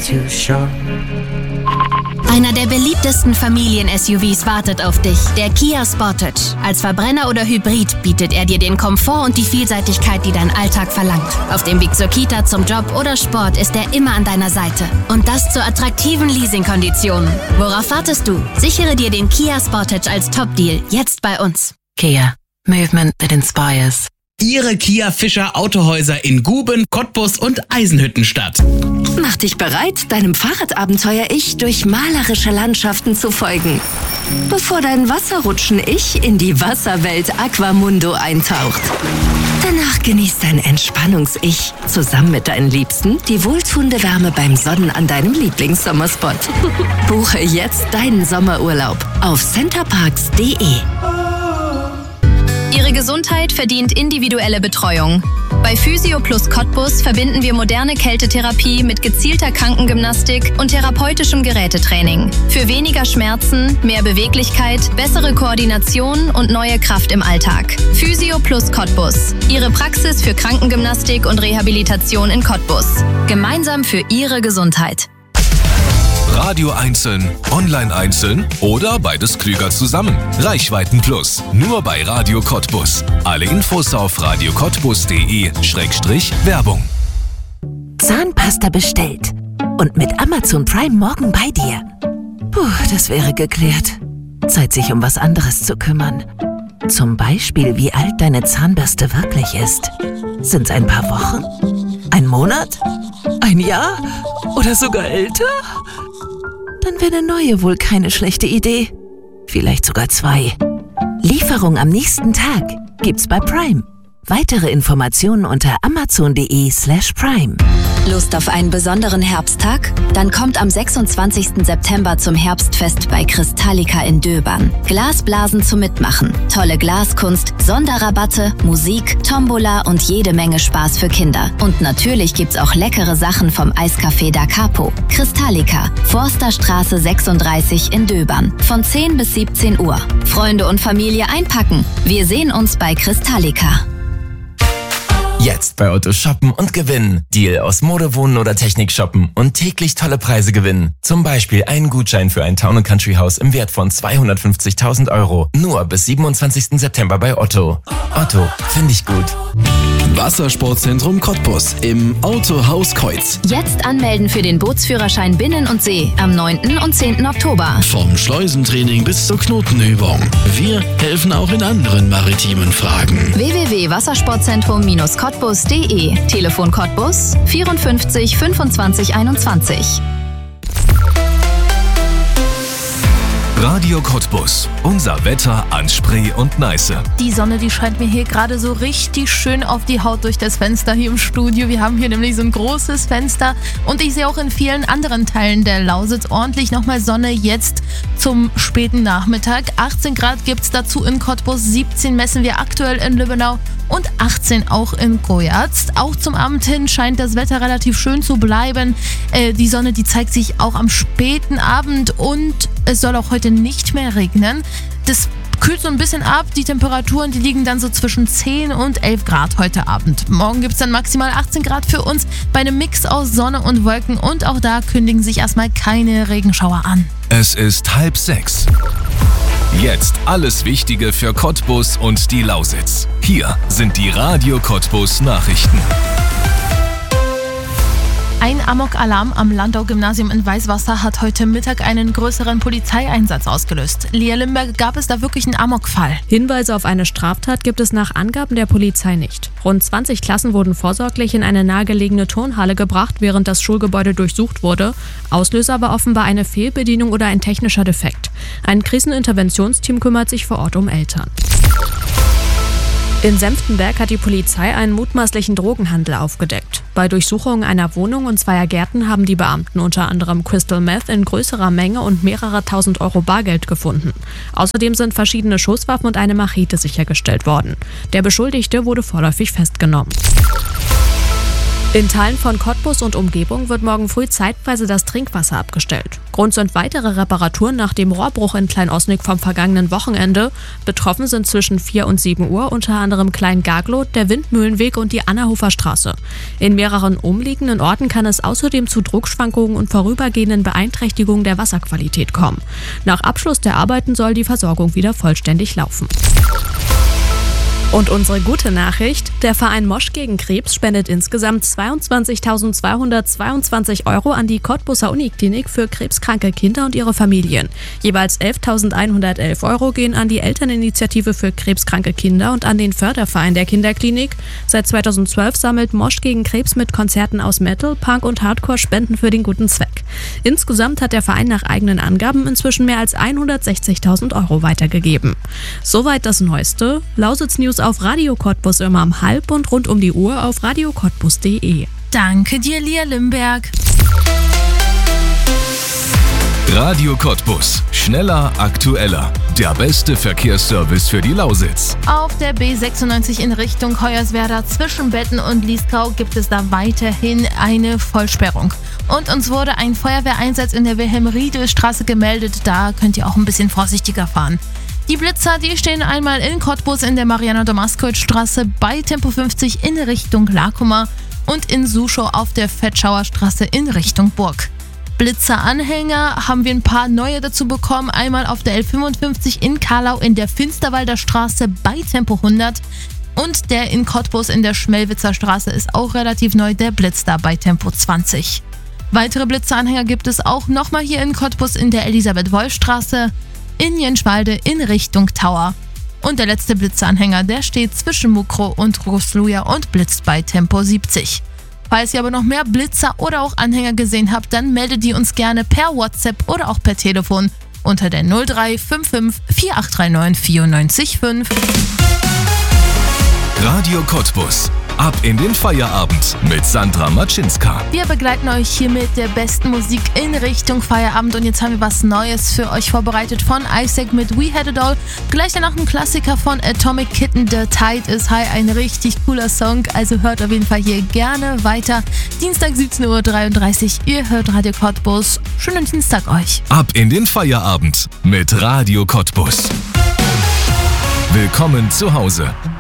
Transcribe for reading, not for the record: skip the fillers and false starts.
too short. Einer der beliebtesten Familien-SUVs wartet auf dich, der Kia Sportage. Als Verbrenner oder Hybrid bietet er dir den Komfort und die Vielseitigkeit, die dein Alltag verlangt. Auf dem Weg zur Kita, zum Job oder Sport ist er immer an deiner Seite. Und das zu attraktiven Leasingkonditionen. Worauf wartest du? Sichere dir den Kia Sportage als Top-Deal jetzt bei uns. Kia. Movement that inspires. Ihre Kia Fischer Autohäuser in Guben, Cottbus und Eisenhüttenstadt. Mach dich bereit, deinem Fahrradabenteuer-Ich durch malerische Landschaften zu folgen. Bevor dein Wasserrutschen-Ich in die Wasserwelt Aquamundo eintaucht. Danach genießt dein Entspannungs-Ich zusammen mit deinen Liebsten die wohltuende Wärme beim Sonnen an deinem Lieblingssommerspot. Buche jetzt deinen Sommerurlaub auf centerparks.de. Ihre Gesundheit verdient individuelle Betreuung. Bei Physio Plus Cottbus verbinden wir moderne Kältetherapie mit gezielter Krankengymnastik und therapeutischem Gerätetraining. Für weniger Schmerzen, mehr Beweglichkeit, bessere Koordination und neue Kraft im Alltag. Physio Plus Cottbus. Ihre Praxis für Krankengymnastik und Rehabilitation in Cottbus. Gemeinsam für Ihre Gesundheit. Radio einzeln, online einzeln oder beides klüger zusammen. Reichweiten Plus, nur bei Radio Cottbus. Alle Infos auf radiocottbus.de/Werbung. Zahnpasta bestellt. Und mit Amazon Prime morgen bei dir. Puh, das wäre geklärt. Zeit, sich um was anderes zu kümmern. Zum Beispiel, wie alt deine Zahnbürste wirklich ist. Sind's ein paar Wochen? Ein Monat? Ein Jahr? Oder sogar älter? Dann wäre eine neue wohl keine schlechte Idee. Vielleicht sogar 2. Lieferung am nächsten Tag gibt's bei Prime. Weitere Informationen unter amazon.de/Prime. Lust auf einen besonderen Herbsttag? Dann kommt am 26. September zum Herbstfest bei Kristallica in Döbern. Glasblasen zum Mitmachen, tolle Glaskunst, Sonderrabatte, Musik, Tombola und jede Menge Spaß für Kinder. Und natürlich gibt's auch leckere Sachen vom Eiscafé Da Capo. Kristallica, Forsterstraße 36 in Döbern. Von 10 bis 17 Uhr. Freunde und Familie einpacken. Wir sehen uns bei Kristallica. Jetzt bei Otto shoppen und gewinnen. Deal aus Mode, Wohnen oder Technik shoppen und täglich tolle Preise gewinnen. Zum Beispiel einen Gutschein für ein Town & Country Haus im Wert von 250.000 €. Nur bis 27. September bei Otto. Otto, finde ich gut. Wassersportzentrum Cottbus im Autohaus Kreuz. Jetzt anmelden für den Bootsführerschein Binnen und See am 9. und 10. Oktober. Vom Schleusentraining bis zur Knotenübung. Wir helfen auch in anderen maritimen Fragen. www.wassersportzentrum-cottbus.de. Telefon Cottbus 54 25 21. Radio Cottbus. Unser Wetter an Spree und Neiße. Die Sonne, die scheint mir hier gerade so richtig schön auf die Haut durch das Fenster hier im Studio. Wir haben hier nämlich so ein großes Fenster und ich sehe auch in vielen anderen Teilen der Lausitz ordentlich nochmal Sonne jetzt zum späten Nachmittag. 18 Grad gibt es dazu in Cottbus, 17 messen wir aktuell in Lübbenau und 18 auch in Goyatz. Auch zum Abend hin scheint das Wetter relativ schön zu bleiben. Die Sonne, die zeigt sich auch am späten Abend und es soll auch heute nicht mehr regnen. Das kühlt so ein bisschen ab. Die Temperaturen, die liegen dann so zwischen 10 und 11 Grad heute Abend. Morgen gibt es dann maximal 18 Grad für uns bei einem Mix aus Sonne und Wolken und auch da kündigen sich erstmal keine Regenschauer an. Es ist 5:30. Jetzt alles Wichtige für Cottbus und die Lausitz. Hier sind die Radio Cottbus Nachrichten. Ein Amok-Alarm am Landau-Gymnasium in Weißwasser hat heute Mittag einen größeren Polizeieinsatz ausgelöst. Lea Limberg, gab es da wirklich einen Amok-Fall? Hinweise auf eine Straftat gibt es nach Angaben der Polizei nicht. Rund 20 Klassen wurden vorsorglich in eine nahegelegene Turnhalle gebracht, während das Schulgebäude durchsucht wurde. Auslöser war offenbar eine Fehlbedienung oder ein technischer Defekt. Ein Kriseninterventionsteam kümmert sich vor Ort um Eltern. In Senftenberg hat die Polizei einen mutmaßlichen Drogenhandel aufgedeckt. Bei Durchsuchungen einer Wohnung und 2 Gärten haben die Beamten unter anderem Crystal Meth in größerer Menge und mehrere tausend Euro Bargeld gefunden. Außerdem sind verschiedene Schusswaffen und eine Machete sichergestellt worden. Der Beschuldigte wurde vorläufig festgenommen. In Teilen von Cottbus und Umgebung wird morgen früh zeitweise das Trinkwasser abgestellt. Grund sind weitere Reparaturen nach dem Rohrbruch in Klein-Osnig vom vergangenen Wochenende. Betroffen sind zwischen 4 und 7 Uhr unter anderem Klein-Garglow, der Windmühlenweg und die Annahofer Straße. In mehreren umliegenden Orten kann es außerdem zu Druckschwankungen und vorübergehenden Beeinträchtigungen der Wasserqualität kommen. Nach Abschluss der Arbeiten soll die Versorgung wieder vollständig laufen. Und unsere gute Nachricht: Der Verein Mosch gegen Krebs spendet insgesamt 22.222 € an die Cottbuser Uniklinik für krebskranke Kinder und ihre Familien. Jeweils 11.111 € gehen an die Elterninitiative für krebskranke Kinder und an den Förderverein der Kinderklinik. Seit 2012 sammelt Mosch gegen Krebs mit Konzerten aus Metal, Punk und Hardcore Spenden für den guten Zweck. Insgesamt hat der Verein nach eigenen Angaben inzwischen mehr als 160.000 € weitergegeben. Soweit das Neueste. Lausitz News auf Radio Cottbus immer um 12:30 und rund um die Uhr auf radiocottbus.de. Danke dir, Lia Limberg. Radio Cottbus. Schneller, aktueller. Der beste Verkehrsservice für die Lausitz. Auf der B96 in Richtung Hoyerswerda zwischen Betten und Lieskau gibt es da weiterhin eine Vollsperrung. Und uns wurde ein Feuerwehreinsatz in der Wilhelm-Riedel-Straße gemeldet. Da könnt ihr auch ein bisschen vorsichtiger fahren. Die Blitzer, die stehen einmal in Cottbus in der Marianne-Domaskowitz-Straße bei Tempo 50 in Richtung Lakuma und in Suschow auf der Fettschauer Straße in Richtung Burg. Blitzeranhänger haben wir ein paar neue dazu bekommen. Einmal auf der L55 in Karlau in der Finsterwalder Straße bei Tempo 100 und der in Cottbus in der Schmelwitzer Straße ist auch relativ neu, der Blitz da bei Tempo 20. Weitere Blitzeranhänger gibt es auch nochmal hier in Cottbus in der Elisabeth-Wolf-Straße, in Jenschwalde in Richtung Tower. Und der letzte Blitzeanhänger, der steht zwischen Mukro und Rosluja und blitzt bei Tempo 70. Falls ihr aber noch mehr Blitzer oder auch Anhänger gesehen habt, dann meldet die uns gerne per WhatsApp oder auch per Telefon unter der 0355 4839 945. Radio Cottbus. Ab in den Feierabend mit Sandra Matschinska. Wir begleiten euch hier mit der besten Musik in Richtung Feierabend und jetzt haben wir was Neues für euch vorbereitet von Isaac mit We Had It All. Gleich danach ein Klassiker von Atomic Kitten, The Tide is High, ein richtig cooler Song, also hört auf jeden Fall hier gerne weiter. Dienstag 17.33 Uhr, ihr hört Radio Cottbus. Schönen Dienstag euch. Ab in den Feierabend mit Radio Cottbus. Willkommen zu Hause.